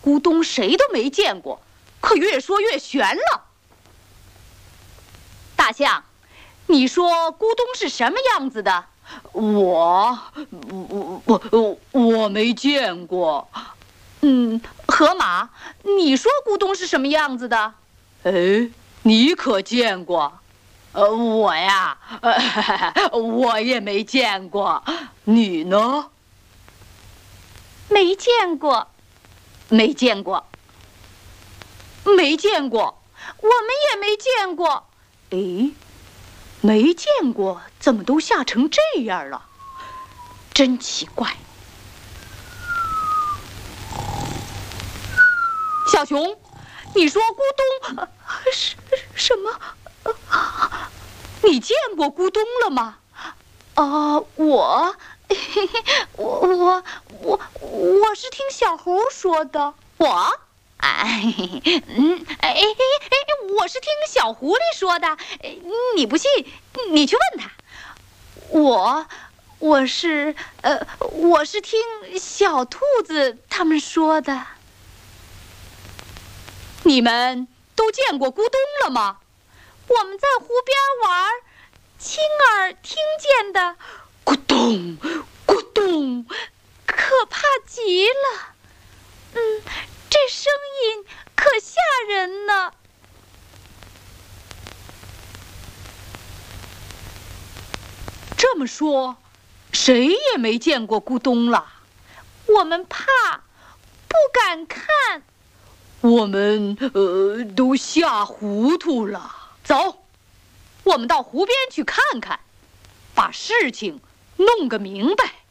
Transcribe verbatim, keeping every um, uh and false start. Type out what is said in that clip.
咕咚谁都没见过，可越说越悬了。大象，你说咕咚是什么样子的？ 我我我我没见过。 嗯，河马，你说咕咚是什么样子的？ 哎，你可见过？呃，我呀，呃，我也没见过。你呢？ 没见过， 没见过，没见过。 我们也没见过。 哎，没见过，怎么都吓成这样了？真奇怪。 小熊，你说咕咚，呃、什什么？呃、你见过咕咚了吗？ 啊、呃，我， 我我我我是听小猴说的。 我， 哎，嗯，哎哎哎，我是听小狐狸说的。你不信，你去问他。我，我是呃，我是听小兔子他们说的。 你们都见过咕咚了吗？ 我们在湖边玩，亲耳听见的咕咚咕咚， 可怕极了。嗯，这声音可吓人呢。 这么说，谁也没见过咕咚了。 我们怕，不敢看。 我们呃都吓糊涂了。走，我们到湖边去看看，把事情弄个明白。